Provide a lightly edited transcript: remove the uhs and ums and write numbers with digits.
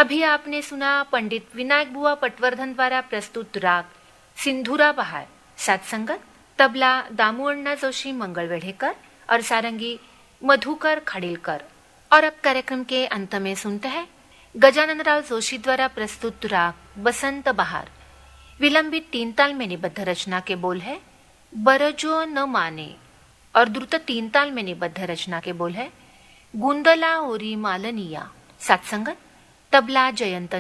अभी आपने सुना पंडित विनायक बुआ पटवर्धन द्वारा प्रस्तुत राग सिंधुरा बहार, साथ संगत तबला दामू अण्णा जोशी मंगलवेढ़ेकर और सारंगी मधुकर खड़ीलकर। और अब कार्यक्रम के अंत में सुनते हैं गजानन राव जोशी द्वारा प्रस्तुत राग बसंत बहार। विलंबित 3 ताल में निबद्ध रचना के बोल है बरजो न माने और द्रुत 3 ताल में निबद्ध रचना के बोल है गुंदला ओरी मालनिया। साथ संगत तबला जयंत